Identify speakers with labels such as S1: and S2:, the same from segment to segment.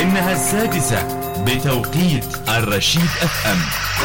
S1: إنها السادسة بتوقيت الرشيد FM.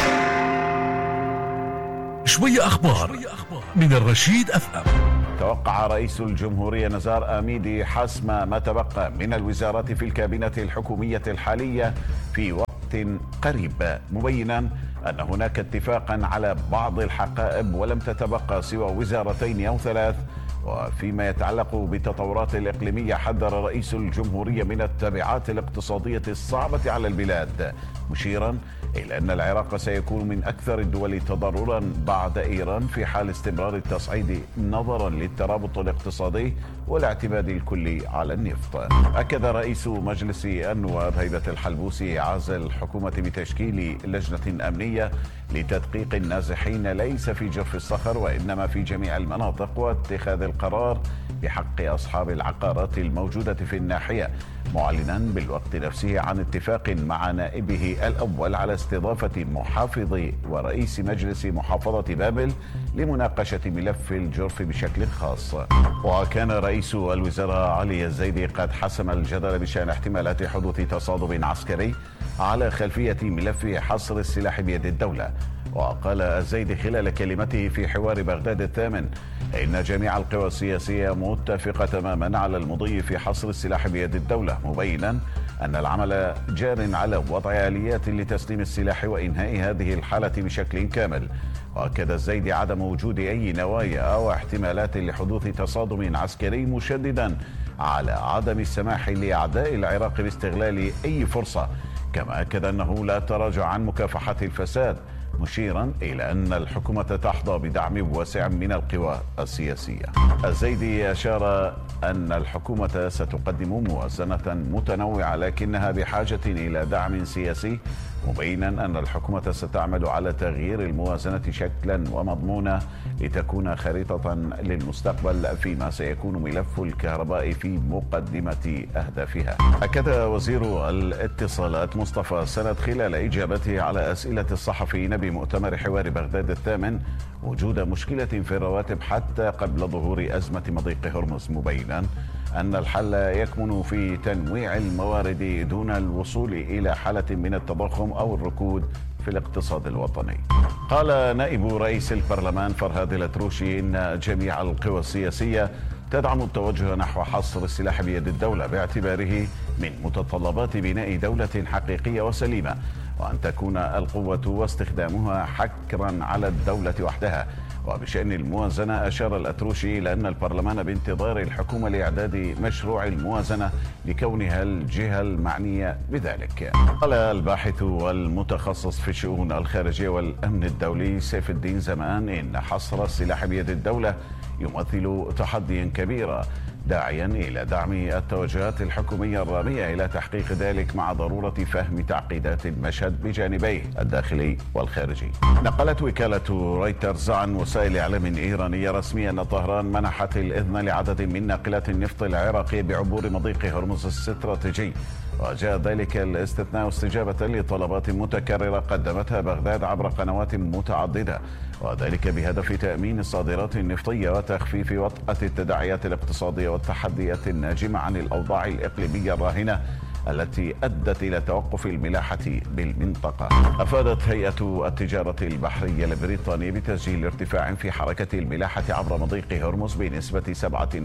S1: شوية أخبار من الرشيد FM.
S2: توقع رئيس الجمهورية نزار آميدي حسم ما تبقى من الوزارات في الكابينة الحكومية الحالية في وقت قريب، مبينا أن هناك اتفاقا على بعض الحقائب ولم تتبقى سوى وزارتين أو ثلاث. وفيما يتعلق بالتطورات الإقليمية، حذر رئيس الجمهورية من التبعات الاقتصادية الصعبة على البلاد، مشيرا إلى أن العراق سيكون من أكثر الدول تضررا بعد إيران في حال استمرار التصعيد نظرا للترابط الاقتصادي والاعتماد الكلي على النفط. أكد رئيس مجلس النواب هيبة الحلبوسي عزل الحكومة بتشكيل لجنة أمنية لتدقيق النازحين ليس في جرف الصخر وإنما في جميع المناطق، واتخاذ القرار بحق أصحاب العقارات الموجودة في الناحية، معلنا بالوقت نفسه عن اتفاق مع نائبه الأول على استضافة محافظ ورئيس مجلس محافظة بابل لمناقشة ملف الجرف بشكل خاص. وكان رئيس الوزراء علي الزيدي قد حسم الجدل بشأن احتمالات حدوث تصادم عسكري على خلفية ملف حصر السلاح بيد الدولة. وقال الزيدي خلال كلمته في حوار بغداد الثامن إن جميع القوى السياسية متفقة تماما على المضي في حصر السلاح بيد الدولة، مبينا أن العمل جار على وضع آليات لتسليم السلاح وإنهاء هذه الحالة بشكل كامل. وأكد الزيدي عدم وجود أي نوايا أو احتمالات لحدوث تصادم عسكري، مشددا على عدم السماح لأعداء العراق باستغلال أي فرصة، كما أكد أنه لا تراجع عن مكافحة الفساد، مشيرا إلى أن الحكومة تحظى بدعم واسع من القوى السياسية. الزيدي أشار أن الحكومة ستقدم موازنة متنوعة لكنها بحاجة إلى دعم سياسي، مبينا أن الحكومة ستعمل على تغيير الموازنة شكلا ومضمونا لتكون خريطة للمستقبل فيما سيكون ملف الكهرباء في مقدمة أهدافها. أكد وزير الاتصالات مصطفى سند خلال إجابته على أسئلة الصحفيين بمؤتمر حوار بغداد الثامن وجود مشكلة في الرواتب حتى قبل ظهور أزمة مضيق هرمز، مبينا أن الحل يكمن في تنويع الموارد دون الوصول إلى حالة من التضخم أو الركود في الاقتصاد الوطني. قال نائب رئيس البرلمان فرهاد الأتروشي إن جميع القوى السياسية تدعم التوجه نحو حصر السلاح بيد الدولة باعتباره من متطلبات بناء دولة حقيقية وسليمة، وأن تكون القوة واستخدامها حكرا على الدولة وحدها. وبشأن الموازنة أشار الأتروشي إلى أن البرلمان بانتظار الحكومة لإعداد مشروع الموازنة لكونها الجهة المعنية بذلك. قال الباحث والمتخصص في الشؤون الخارجية والأمن الدولي سيف الدين زمان إن حصر السلاح بيد الدولة يمثل تحديا كبيرا، داعيا إلى دعم التوجهات الحكومية الرامية إلى تحقيق ذلك مع ضرورة فهم تعقيدات المشهد بجانبيه الداخلي والخارجي. نقلت وكالة رويترز عن وسائل إعلام إيرانية رسمية أن طهران منحت الإذن لعدد من ناقلات النفط العراقية بعبور مضيق هرمز الاستراتيجي، وجاء ذلك الاستثناء استجابة لطلبات متكررة قدمتها بغداد عبر قنوات متعددة، وذلك بهدف تأمين الصادرات النفطية وتخفيف وطأة التداعيات الاقتصادية والتحديات الناجمة عن الأوضاع الإقليمية الراهنة التي أدت إلى توقف الملاحة بالمنطقة. أفادت هيئة التجارة البحرية البريطانية بتسجيل ارتفاع في حركة الملاحة عبر مضيق هرمز بنسبة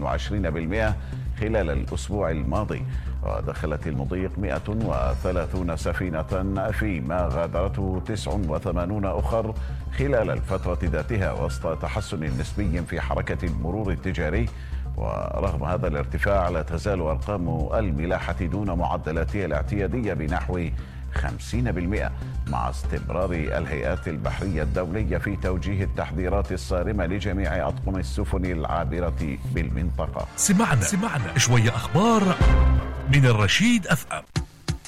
S2: 27% خلال الأسبوع الماضي، ودخلت المضيق 130 سفينة فيما غادرته 89 أخر خلال الفترة ذاتها، وسط تحسن نسبي في حركة المرور التجاري. ورغم هذا الارتفاع لا تزال أرقام الملاحة دون معدلاتها الاعتيادية بنحو 50%، مع استمرار الهيئات البحرية الدولية في توجيه التحذيرات الصارمة لجميع أطقم السفن العابرة بالمنطقة.
S1: سمعنا شوية أخبار من الرشيد FM.